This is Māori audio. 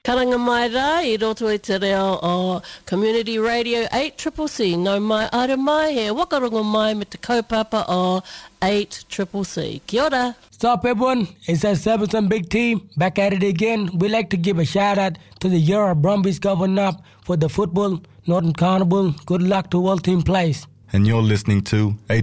Karanga mai rā, I roto I te reo o Community Radio 8CCC. No mai ara mai, he wakarongo mai me te kaupapa o 8CCC. Kia ora. Stop everyone, it's our Surbiton Big Team, back at it again. We'd like to give a shout out to the Yarra Brumbies going up for the football, Northern Carnival. Good luck to all team players. And you're listening to